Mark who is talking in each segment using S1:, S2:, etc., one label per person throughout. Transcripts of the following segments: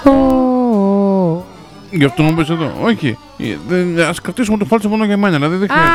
S1: Γι' αυτό μου πες εδώ. Όχι. Ας κρατήσουμε το φάλτσο μόνο για μένα. Δηλαδή δεν χρειάζεται.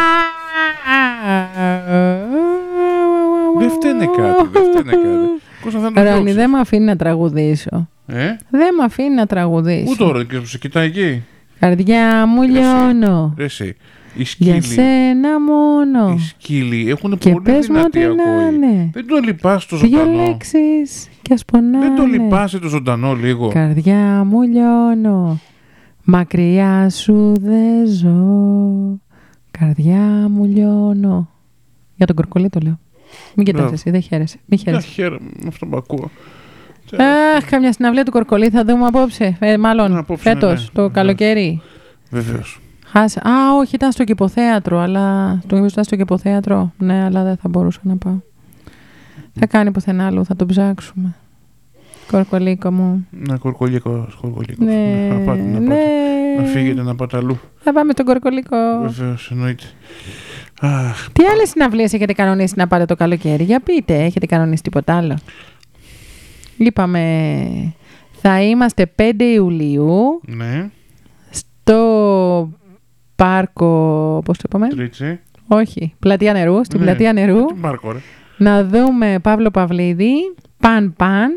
S1: Δεν φταίνε κάτι.
S2: Ρόνι, δεν με αφήνει να τραγουδήσω. Δεν με αφήνει να τραγουδήσω.
S1: Πού τώρα και σε κοιτάει εκεί.
S2: Καρδιά μου λιώνω.
S1: Εσύ.
S2: Για σένα μόνο.
S1: Οι σκύλοι έχουν
S2: και
S1: πολύ δυνατή ακοή. Δεν το λυπάσαι το ζωντανό.
S2: Δύο λέξεις και ας πονάνε.
S1: Δεν το λυπάσαι το ζωντανό λίγο.
S2: Καρδιά μου λιώνω. Μακριά σου δεν ζω. Καρδιά μου λιώνω. Για τον Κορκολί το λέω. Μην κοιτάς εσύ, δεν χαίρεσαι. Μην χαίρεσαι.
S1: Χαίρομαι με αυτό που ακούω.
S2: Αχ, καμιά συναυλία του Κορκολί θα δούμε απόψε. Μάλλον φέτος, το καλοκαίρι.
S1: Βεβαίως.
S2: Όχι, ήταν στο Κηποθέατρο, αλλά ήταν στο Κηποθέατρο. Ναι, αλλά δεν θα μπορούσα να πάω. Θα κάνει πουθενά άλλο, θα το ψάξουμε. Κορκολίκο μου.
S1: Ναι, κορκολίκο.
S2: Ναι,
S1: να φύγετε να πάτε αλλού.
S2: Θα πάμε στον Κορκολίκο.
S1: Βεβαίως, εννοείται.
S2: Τι άλλες συναυλίες έχετε κανονίσει να πάτε το καλοκαίρι? Για πείτε, έχετε κανονίσει τίποτα άλλο? Είπαμε, θα είμαστε 5 Ιουλίου.
S1: Ναι.
S2: Στο πάρκο, πώς το είπαμε?
S1: Τρίτσι.
S2: Όχι, Πλατεία Νερού, στην Πλατεία Νερού.
S1: Πάρκο, ρε.
S2: Να δούμε Παύλο Παυλίδη, Παν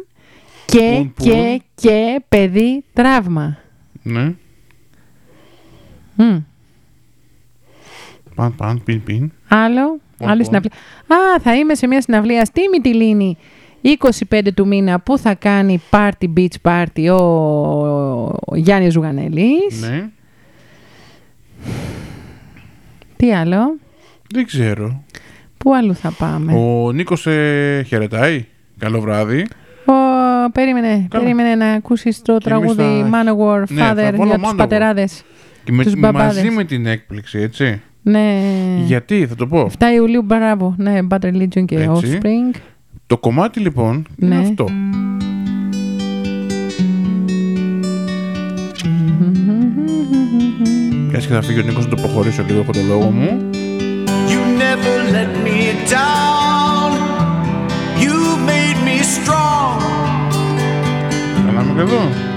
S2: και παιδί τραύμα.
S1: Ναι. Παν, πιν.
S2: Άλλη συναυλία. Θα είμαι σε μια συναυλία στη Μυτιλήνη 25 του μήνα που θα κάνει beach party ο Γιάννης Ζουγανέλης.
S1: Ναι.
S2: Τι άλλο?
S1: Δεν ξέρω.
S2: Πού αλλού θα πάμε?
S1: Ο Νίκος χαιρετάει. Καλό βράδυ.
S2: Περίμενε να ακούσεις το τραγούδι Manowar, Father, για τους πατεράδες.
S1: Μαζί με την έκπληξη, έτσι.
S2: Ναι.
S1: Γιατί, θα το πω.
S2: 7 Ιουλίου, μπράβο. Ναι, Bad Religion και Offspring.
S1: Το κομμάτι λοιπόν είναι αυτό. Κάτσε και θα φύγει ο Νίκος να το προχωρήσω λίγο από το λόγο μου.
S3: You never let me down. You made me strong.
S1: Καλά είμαι και εδώ.